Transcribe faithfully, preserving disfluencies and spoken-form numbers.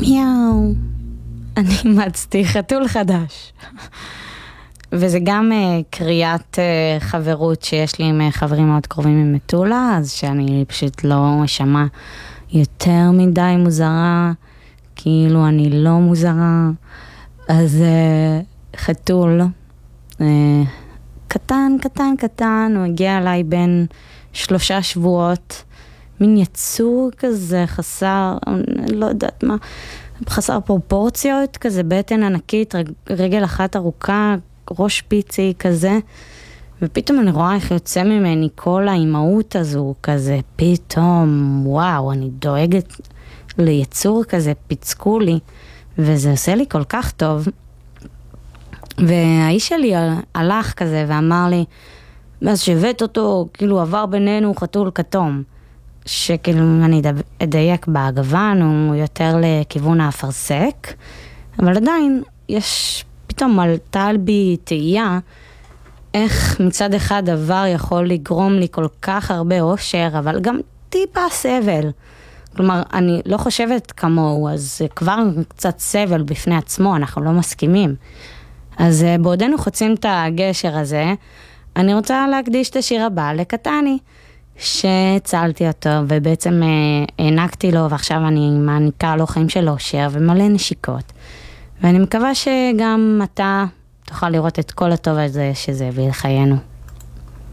מיהו, אני מצאתי חתול חדש. וזה גם uh, קריאת uh, חברות שיש לי עם uh, חברים מאוד קרובים ממטולה, אז שאני פשוט לא שמע יותר מדי מוזרה, כאילו אני לא מוזרה. אז uh, חתול, uh, קטן, קטן, קטן, הוא הגיע אליי בין שלושה שבועות, מין יצור כזה חסר, לא יודעת מה, חסר פרופורציות, כזה בטן ענקית, רגל אחת ארוכה, ראש פיצי כזה, ופתאום אני רואה איך יוצא ממני כל האימהות הזו, כזה פתאום, וואו, אני דואגת ליצור כזה, פיצקו לי, וזה עושה לי כל כך טוב. והאיש שלי הלך כזה ואמר לי, ואז שבט אותו, כאילו עבר בינינו חתול כתום, שכאילו אני אדייק באגוון, הוא יותר לכיוון האפרסק, אבל עדיין יש פתאום עלתה על בי תהייה, איך מצד אחד דבר יכול לגרום לי כל כך הרבה אושר, אבל גם טיפה סבל. כלומר, אני לא חושבת כמוהו, אז זה כבר קצת סבל בפני עצמו, אנחנו לא מסכימים. אז בעודנו חוצים את הגשר הזה, אני רוצה להקדיש את השיר הבא לקטני, שהצלתי אותו, ובעצם הענקתי לו, ועכשיו אני מעניקה לו חיים של אושר, ומלא נשיקות. ואני מקווה שגם אתה תוכל לראות את כל הטוב הזה שזה הביא לחיינו.